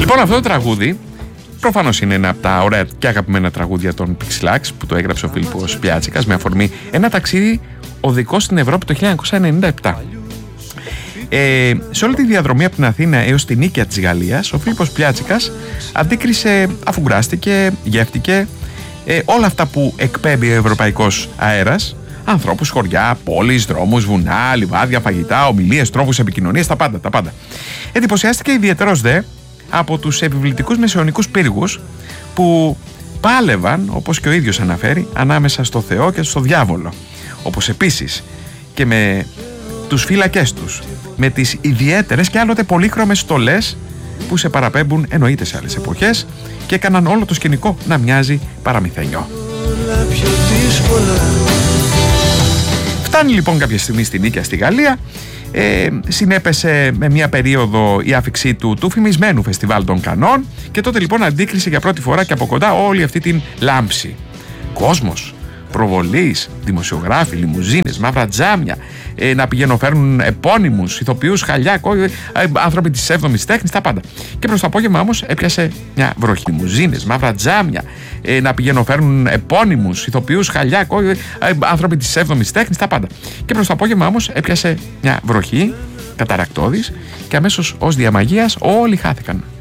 Λοιπόν, αυτό το τραγούδι προφανώς είναι ένα από τα ωραία και αγαπημένα τραγούδια των Pixelax που το έγραψε ο Φίλιππος Πλιάτσικας με αφορμή ένα ταξίδι οδικό στην Ευρώπη το 1997. Σε όλη τη διαδρομή από την Αθήνα έως την Νίκαια της Γαλλίας, ο Φίλιππος Πλιάτσικας αντίκρισε, αφουγκράστηκε, γεύτηκε όλα αυτά που εκπέμπει ο ευρωπαϊκός αέρας. Ανθρώπους, χωριά, πόλεις, δρόμους, βουνά, λιβάδια, φαγητά, ομιλίες, τρόπους επικοινωνίας, τα πάντα. Εντυπωσιάστηκε ιδιαιτέρως δε από τους επιβλητικούς μεσαιωνικούς πύργους που πάλευαν, όπως και ο ίδιος αναφέρει, ανάμεσα στο Θεό και στο διάβολο. Όπως επίσης και με τους φύλακές τους, με τις ιδιαίτερες και άλλοτε πολύχρωμες στολές που σε παραπέμπουν εννοείται σε άλλες εποχές και έκαναν όλο το σκηνικό να μοιάζει παραμυθένιο. Φτάνει λοιπόν κάποια στιγμή στη Νίκαια στη Γαλλία. Συνέπεσε με μια περίοδο η άφιξή του φημισμένου φεστιβάλ των Κανών και τότε λοιπόν αντίκρισε για πρώτη φορά και από κοντά όλη αυτή την λάμψη. Κόσμος, προβολείς, δημοσιογράφοι, λιμουζίνες, μαύρα τζάμια, να πηγαίνουν φέρνουν επώνυμους, ηθοποιούς, χαλιά, άνθρωποι της 7ης τέχνης, τα πάντα. Και προς το απόγευμα όμως έπιασε μια βροχή. Λιμουζίνες, μαύρα τζάμια, να πηγαίνουν φέρνουν επώνυμους, ηθοποιούς, χαλιά, άνθρωποι της 7ης τέχνης, τα πάντα. Και προς το απόγευμα όμως έπιασε μια βροχή καταρακτώδης και αμέσως ως διαμαγείας όλοι χάθηκαν.